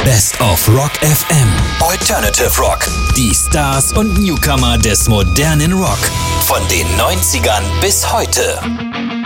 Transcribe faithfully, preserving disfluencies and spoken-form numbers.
Best of Rock F M. Alternative Rock. Die Stars und Newcomer des modernen Rock. Von den neunzigern bis heute.